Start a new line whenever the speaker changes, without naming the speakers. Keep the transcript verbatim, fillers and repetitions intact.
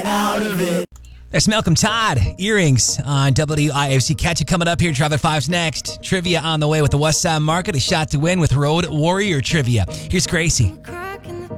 out of it.
That's Malcolm Todd, Earrings on W I F C. Catch it coming up here. Drive at five's next. Trivia on the way with the West Side Market. A shot to win with Road Warrior Trivia. Here's Gracie.